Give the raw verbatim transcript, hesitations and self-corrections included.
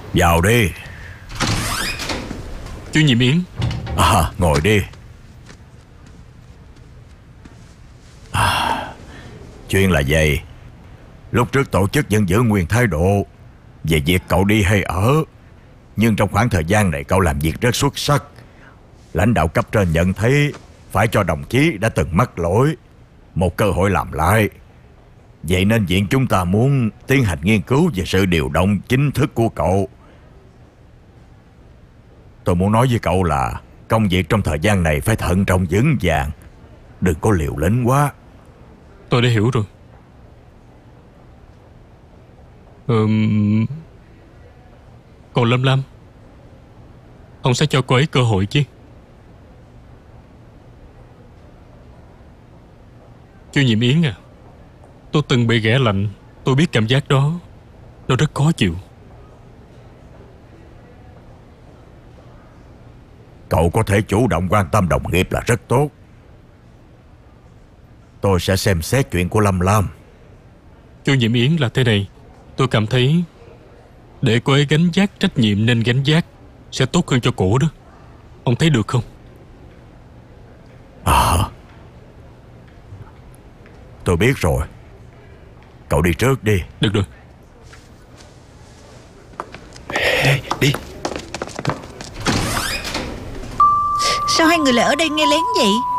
Vào đi. Chú Nhiệm Yến. À, ngồi đi. À, chuyện là vậy. Lúc trước tổ chức vẫn giữ nguyên thái độ về việc cậu đi hay ở, nhưng trong khoảng thời gian này cậu làm việc rất xuất sắc. Lãnh đạo cấp trên nhận thấy phải cho đồng chí đã từng mắc lỗi một cơ hội làm lại. Vậy nên viện chúng ta muốn tiến hành nghiên cứu về sự điều động chính thức của cậu. Tôi muốn nói với cậu là công việc trong thời gian này phải thận trọng vững vàng, đừng có liều lĩnh quá. Tôi đã hiểu rồi. Ừm... Còn Lâm Lam, ông sẽ cho cô ấy cơ hội chứ? Chú Nhiệm Yến à, tôi từng bị ghẻ lạnh. Tôi biết cảm giác đó. Nó rất khó chịu. Cậu có thể chủ động quan tâm đồng nghiệp là rất tốt. Tôi sẽ xem xét chuyện của Lâm Lam. Chú Nhiệm Yến là thế này. Tôi cảm thấy để cô ấy gánh vác trách nhiệm nên gánh vác sẽ tốt hơn cho cổ đó. Ông thấy được không? À, tôi biết rồi. Cậu đi trước đi. Được rồi. Ê, đi. Sao hai người lại ở đây nghe lén vậy?